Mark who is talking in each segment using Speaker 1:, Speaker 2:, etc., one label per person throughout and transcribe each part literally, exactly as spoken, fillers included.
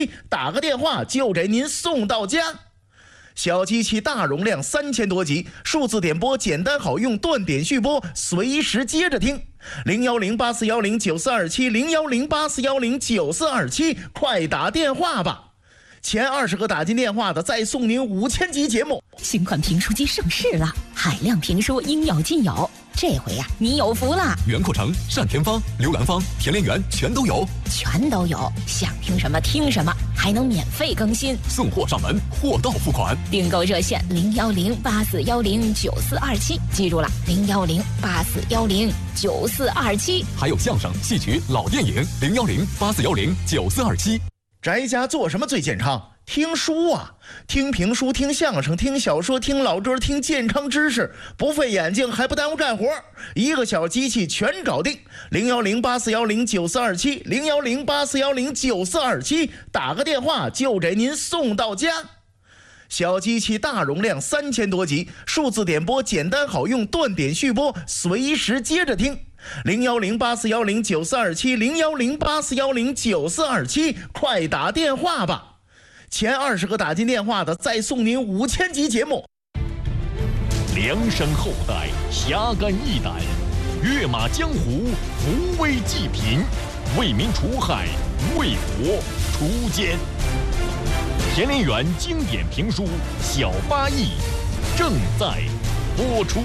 Speaker 1: 打个电话就给您送到家。小机器大容量三千多集，数字点播简单好用，断点续播，随时接着听。零幺零八四幺零九四二七，零幺零八四幺零九四二七，快打电话吧！前二十个打进电话的，再送您五千集节目。
Speaker 2: 新款评书机上市了，海量评书应有尽有。这回呀、啊，你有福了！
Speaker 3: 袁阔成、单田芳、刘兰芳、田连元全都有，
Speaker 2: 全都有。想听什么听什么，还能免费更新，
Speaker 3: 送货上门，货到付款。
Speaker 2: 订购热线零幺零八四幺零九四二七，记住了，零幺零八四幺零九四二七。
Speaker 3: 还有相声、戏曲、老电影，零幺零八四幺零九四二七。
Speaker 1: 宅家做什么最健康？听书啊，听评书，听相声，听小说，听老歌，听健康知识，不费眼睛还不耽误干活，一个小机器全搞定。零幺零八四幺零九四二七，零幺零八四幺零九四二七，打个电话就给您送到家。小机器大容量三千多集，数字点播简单好用，断点续播，随时接着听。零幺零八四幺零九四二七，零幺零八四幺零九四二七，快打电话吧！前二十个打进电话的，再送您五千集节目。
Speaker 4: 量身后代，侠肝义胆，跃马江湖，扶危济贫，为民除害，为国除奸。田连元经典评书《小八义》正在播出。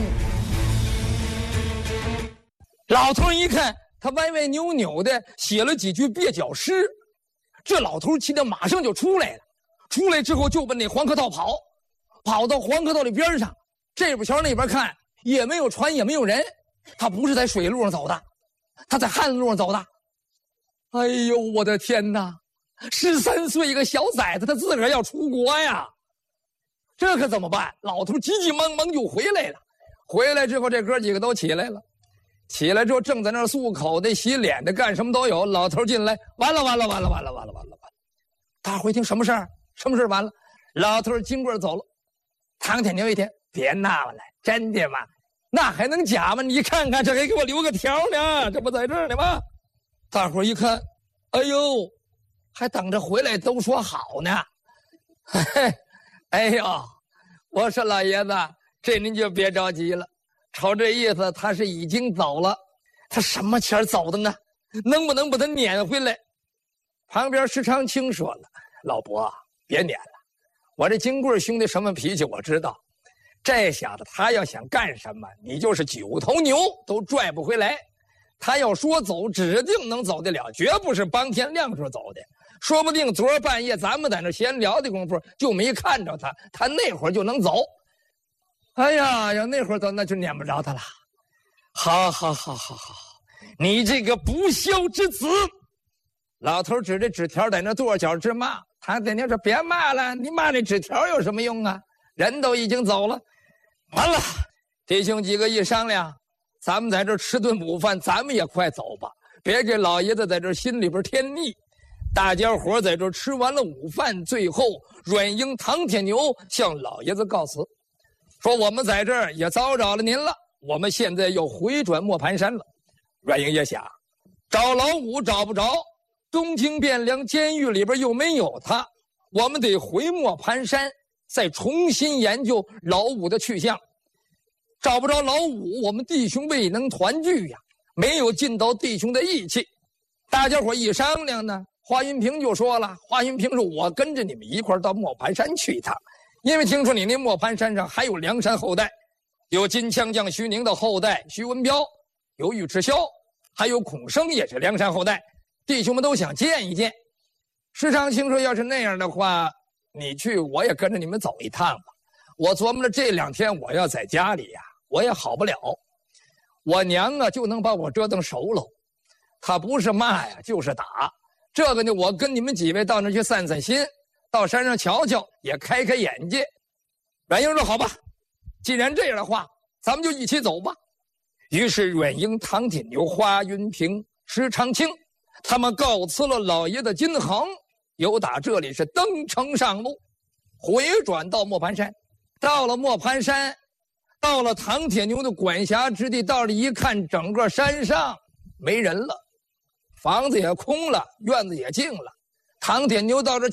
Speaker 5: 老头一看，他歪歪扭扭的写了几句蹩脚诗，这老头气得马上就出来了。出来之后就奔那黄河道跑，跑到黄河道的边上，这边瞧那边看，也没有船也没有人，他不是在水路上走的，他在旱路上走的。哎呦我的天哪，十三岁一个小崽子，他自个儿要出国呀，这可怎么办？老头急急忙忙就回来了。回来之后这哥几个都起来了，起来之后正在那儿漱口的洗脸的干什么都有。老头进来，完了完了完了完了完了完了完了，大伙一听什么事儿？什么事完了？老头金棍走了。唐铁牛一听，别闹了，真的吗？那还能假吗？你看看，这还给我留个条呢，这不在这儿呢吗？大伙一看，哎呦，还等着回来都说好呢。嘿嘿，哎呦，我说老爷子，这您就别着急了，瞅这意思他是已经走了。他什么钱走的呢？能不能把他撵回来？旁边施长青说了，老伯别撵了，我这金贵兄弟什么脾气我知道，这小子他要想干什么，你就是九头牛都拽不回来。他要说走，指定能走得了，绝不是当天亮时候走的。说不定昨儿半夜咱们在那闲聊的功夫就没看着他，他那会儿就能走。哎呀，要那会儿走那就撵不着他了。好好好好好，你这个不孝之子！老头指着纸条在那跺脚直骂。唐铁牛说别骂了，你骂这纸条有什么用啊？人都已经走了。完了，弟兄几个一商量，咱们在这吃顿午饭，咱们也快走吧，别给老爷子在这心里边添腻。大家伙在这吃完了午饭，最后阮英、唐铁牛向老爷子告辞，说我们在这儿也遭扰了您了，我们现在要回转磨盘山了。阮英也想，找老五找不着，东京汴梁监狱里边又没有他，我们得回磨盘山，再重新研究老五的去向。找不着老五，我们弟兄未能团聚呀，没有尽到弟兄的义气。大家伙一商量呢，华云平就说了，华云平说我跟着你们一块到磨盘山去一趟，因为听说你那磨盘山上还有梁山后代，有金枪将徐宁的后代徐文彪，有尉迟骁，还有孔生也是梁山后代，弟兄们都想见一见。施长青说要是那样的话，你去我也跟着你们走一趟吧。我琢磨着这两天我要在家里呀，我也好不了，我娘啊就能把我折腾熟喽，她不是骂呀就是打。这个呢，我跟你们几位到那去散散心，到山上瞧瞧，也开开眼界。阮英说好吧，既然这样的话，咱们就一起走吧。于是阮英、唐铁牛、华云平、施长青他们告辞了老爷的金衡，由打这里是登城上路，回转到磨盘山。到了磨盘山，到了唐铁牛的管辖之地，到这一看，整个山上没人了，房子也空了，院子也静了。唐铁牛到这